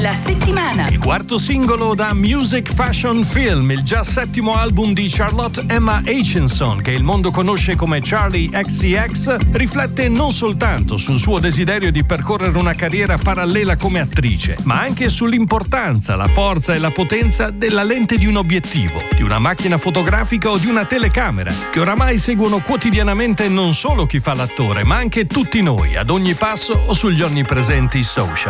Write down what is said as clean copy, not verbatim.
La settimana. Il quarto singolo da Music Fashion Film, il già settimo album di Charlotte Emma Aitchison, che il mondo conosce come Charli XCX, riflette non soltanto sul suo desiderio di percorrere una carriera parallela come attrice, ma anche sull'importanza, la forza e la potenza della lente di un obiettivo, di una macchina fotografica o di una telecamera, che oramai seguono quotidianamente non solo chi fa l'attore, ma anche tutti noi, ad ogni passo o sugli onnipresenti social.